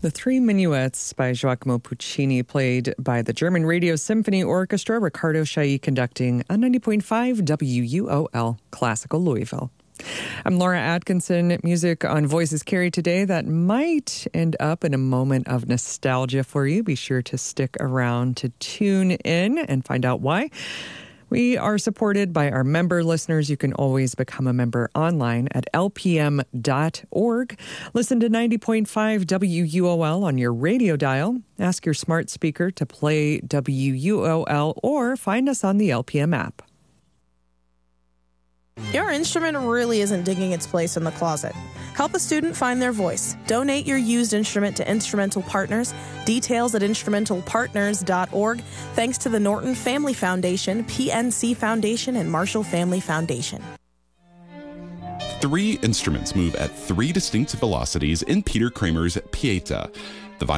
The Three Minuets by Giacomo Puccini, played by the German Radio Symphony Orchestra, Ricardo Chailly conducting on 90.5 WUOL Classical Louisville. I'm Laura Atkinson. Music on Voices Carry today that might end up in a moment of nostalgia for you. Be sure to stick around to tune in and find out why. We are supported by our member listeners. You can always become a member online at lpm.org. Listen to 90.5 WUOL on your radio dial. Ask your smart speaker to play WUOL or find us on the LPM app. Your instrument really isn't digging its place in the closet. Help a student find their voice. Donate your used instrument to Instrumental Partners. Details at instrumentalpartners.org. Thanks to the Norton Family Foundation, PNC Foundation, and Marshall Family Foundation. 3 instruments move at 3 distinct velocities in Peter Kramer's Pieta.